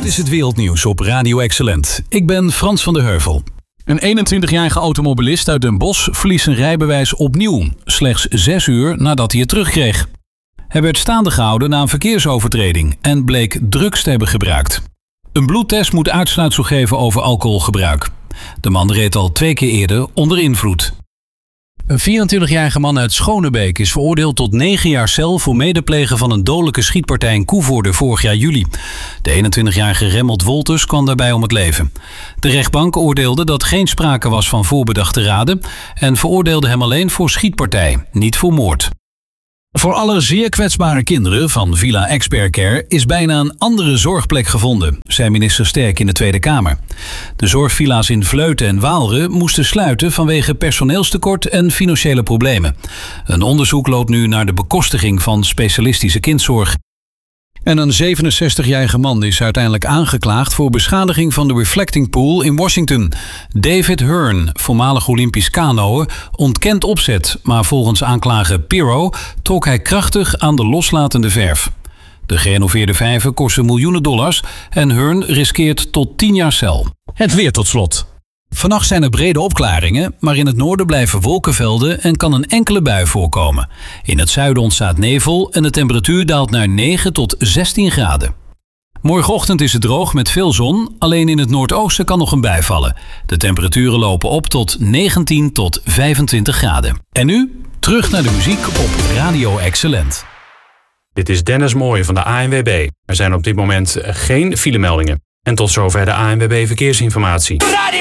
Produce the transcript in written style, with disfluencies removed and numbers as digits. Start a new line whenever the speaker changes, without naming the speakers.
is het wereldnieuws op Radio Excellent. Ik ben Frans van der Heuvel. Een 21-jarige automobilist uit Den Bosch verliest zijn rijbewijs opnieuw. Slechts 6 uur nadat hij het terugkreeg. Hij werd staande gehouden na een verkeersovertreding en bleek drugs te hebben gebruikt. Een bloedtest moet uitsluitsel geven over alcoholgebruik. De man reed al 2 keer eerder onder invloed. Een 24-jarige man uit Schonebeek is veroordeeld tot 9 jaar cel voor medeplegen van een dodelijke schietpartij in Koevoorde vorig jaar juli. De 21-jarige Remmelt Wolters kwam daarbij om het leven. De rechtbank oordeelde dat geen sprake was van voorbedachte raden en veroordeelde hem alleen voor schietpartij, niet voor moord. Voor alle zeer kwetsbare kinderen van Villa Expert Care is bijna een andere zorgplek gevonden, zei minister Sterk in de Tweede Kamer. De zorgvilla's in Vleuten en Waalre moesten sluiten vanwege personeelstekort en financiële problemen. Een onderzoek loopt nu naar de bekostiging van specialistische kindzorg. En een 67-jarige man is uiteindelijk aangeklaagd voor beschadiging van de Reflecting Pool in Washington. David Hearn, voormalig Olympisch kanoër, ontkent opzet, maar volgens aanklager Pirro trok hij krachtig aan de loslatende verf. De gerenoveerde vijver kostte miljoenen dollars en Hearn riskeert tot 10 jaar cel. Het weer tot slot. Vannacht zijn er brede opklaringen, maar in het noorden blijven wolkenvelden en kan een enkele bui voorkomen. In het zuiden ontstaat nevel en de temperatuur daalt naar 9 tot 16 graden. Morgenochtend is het droog met veel zon, alleen in het noordoosten kan nog een bui vallen. De temperaturen lopen op tot 19 tot 25 graden. En nu, terug naar de muziek op Radio Excellent.
Dit is Dennis Mooij van de ANWB. Er zijn op dit moment geen filemeldingen. En tot zover de ANWB Verkeersinformatie.